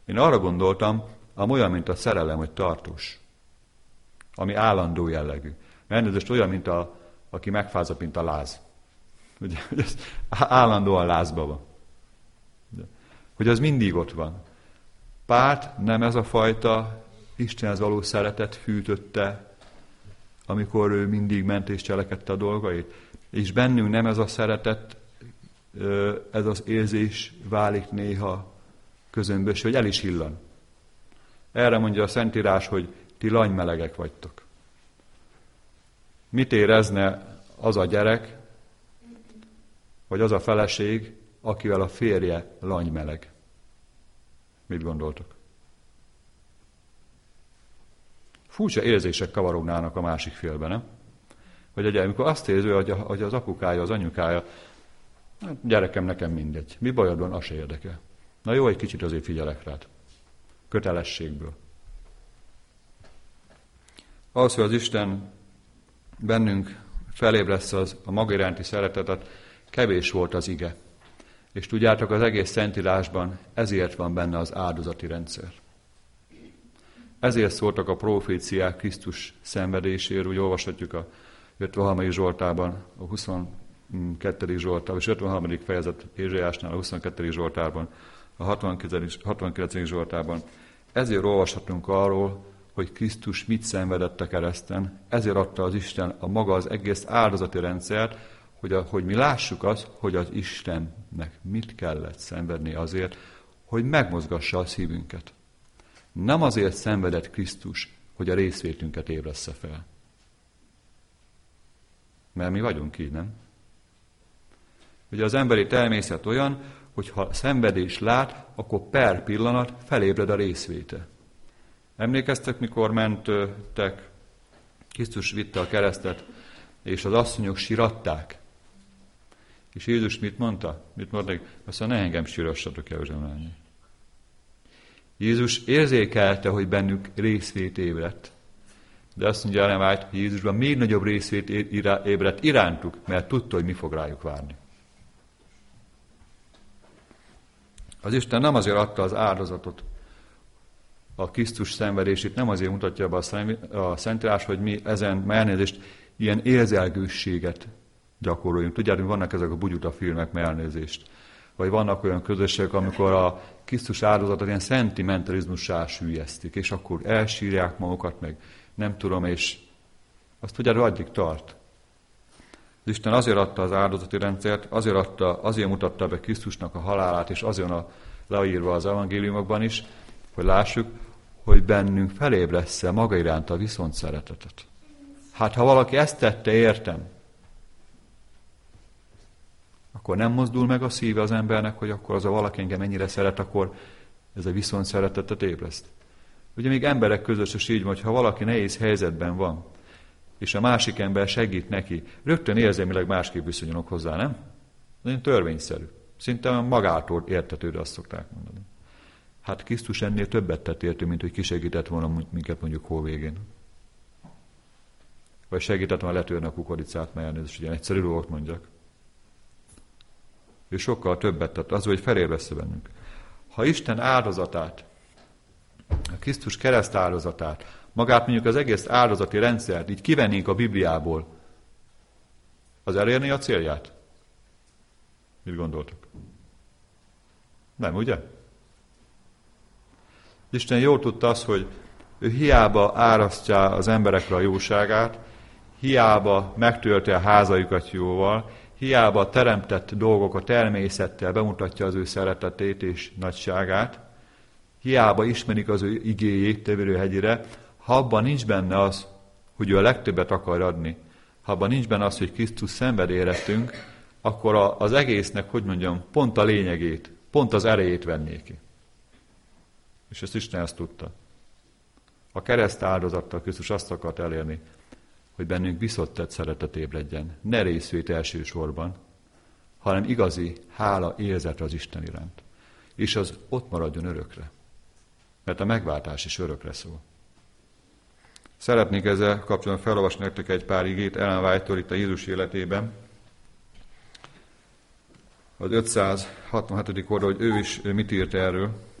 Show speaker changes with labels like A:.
A: Én arra gondoltam, olyan, mint a szerelem, hogy tartós. Ami állandó jellegű. Elnézést olyan, mint aki megfázott, mint a láz. Ugye, hogy ez állandóan lázba van. Hogy az mindig ott van. Pált nem ez a fajta Istenhez való szeretet fűtötte, amikor ő mindig ment és cselekedte a dolgait. És bennünk nem ez a szeretet, ez az érzés válik néha közömbös, hogy el is illan. Erre mondja a Szentírás, hogy ti lanymelegek vagytok. Mit érezne az a gyerek, vagy az a feleség, akivel a férje lanymeleg? Mit gondoltok? Furcsa érzések kavarognának a másik félben, nem? Vagy amikor azt érzi, hogy az apukája, az anyukája, hát gyerekem, nekem mindegy. Mi bajod van, az se érdekel. Na jó, egy kicsit azért figyelek rád. Kötelességből. Az, hogy az Isten bennünk felébresz a maga iránti szeretetet, kevés volt az ige. És tudjátok, az egész Szentírásban ezért van benne az áldozati rendszer. Ezért szóltak a proféciák Krisztus szenvedéséről, úgy olvashatjuk a 53. Zsoltárban, a 22. Zsoltárban, és 53. fejezet Ézsaiásnál, a 22. Zsoltárban, a 69. Zsoltárban. Ezért olvashatunk arról, hogy Krisztus mit szenvedett a kereszten, ezért adta az Isten a maga az egész áldozati rendszert, hogy mi lássuk azt, hogy az Istennek mit kellett szenvedni azért, hogy megmozgassa a szívünket. Nem azért szenvedett Krisztus, hogy a részvétünket ébressze fel. Mert mi vagyunk így, nem? Ugye az emberi természet olyan, hogy ha szenvedés lát, akkor per pillanat felébred a részvéte. Emlékeztek, mikor mentek, Krisztus vitte a keresztet, és az asszonyok siratták. És Jézus mit mondta? Mit mondta? Azt mondja, ne engem sírassatok el, Zsánlányi. Jézus érzékelte, hogy bennük részvét ébredt. De azt mondja Ellen White, hogy Jézusban még nagyobb részvét ébredt irántuk, mert tudta, hogy mi fog rájuk várni. Az Isten nem azért adta az áldozatot, a Krisztus szenvedését, nem azért mutatja be a Szentírás, hogy mi ezen elnézést ilyen érzelgősséget gyakoroljunk. Tudjátok, vannak ezek a bugyuta filmek, elnézést. Vagy vannak olyan közösségek, amikor a Krisztus áldozatot ilyen szentimentalizmussá süllyesztik, és akkor elsírják magukat, meg nem tudom, és azt tudjátok, addig tart. Az Isten azért adta az áldozati rendszert, azért mutatta be Krisztusnak a halálát, és azért van leírva az evangéliumokban is, hogy lássuk, hogy bennünk felébresz-e maga iránt a viszont szeretetet. Hát ha valaki ezt tette, értem, akkor nem mozdul meg a szíve az embernek, hogy akkor az a valaki engem ennyire szeret, akkor ez a viszont szeretetet ébreszt. Ugye még emberek között is így van, hogy ha valaki nehéz helyzetben van, és a másik ember segít neki, rögtön érzelmileg másképp viszonyulok hozzá, nem? Ez törvényszerű. Szinte magától értetődő, azt szokták mondani. Hát Krisztus ennél többet tett értő, mint hogy kisegített volna minket mondjuk hó végén. Vagy segített volna letörni a kukoricát, mert elnézést, ilyen egyszerű dolgot mondjak. Ő sokkal többet tett, az, hogy felébresz bennünk. Ha Isten áldozatát, a Krisztus kereszt áldozatát, magát mondjuk az egész áldozati rendszert így kivennénk a Bibliából, az elérni a célját? Mit gondoltok? Nem, ugye? Isten jól tudta azt, hogy ő hiába árasztja az emberekre a jóságát, hiába megtölti a házaikat jóval, hiába teremtett dolgok a természettel bemutatja az ő szeretetét és nagyságát, hiába ismerik az ő igéjét Teverőhegyire, ha abban nincs benne az, hogy ő a legtöbbet akar adni, ha abban nincs benne az, hogy Krisztus szenved érettünk, akkor az egésznek, hogy mondjam, pont a lényegét, pont az erejét venné ki. És ezt Isten ezt tudta. A kereszt áldozattal Krisztus azt akart elérni, hogy bennünk viszontett szeretet ébredjen. Ne részvét elsősorban, hanem igazi hála érzet az Isten iránt. És az ott maradjon örökre. Mert a megváltás is örökre szól. Szeretnék ezzel kapcsolatban felolvasni nektek egy pár igét Ellen White-tól itt a Jézus életében. Az 567. oldal, hogy ő mit írt erről.